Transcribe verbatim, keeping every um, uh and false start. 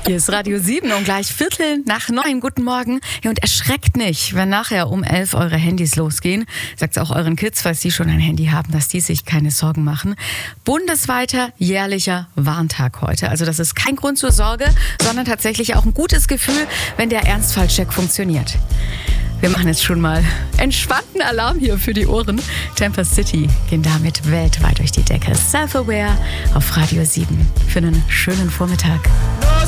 Hier ist Radio sieben und gleich Viertel nach neun. Guten Morgen. Ja, und erschreckt nicht, wenn nachher um elf eure Handys losgehen. Sagt's auch euren Kids, falls sie schon ein Handy haben, dass die sich keine Sorgen machen. Bundesweiter jährlicher Warntag heute. Also das ist kein Grund zur Sorge, sondern tatsächlich auch ein gutes Gefühl, wenn der Ernstfallcheck funktioniert. Wir machen jetzt schon mal entspannten Alarm hier für die Ohren. Tampa City gehen damit weltweit durch die Decke. Self-Aware auf Radio sieben für einen schönen Vormittag.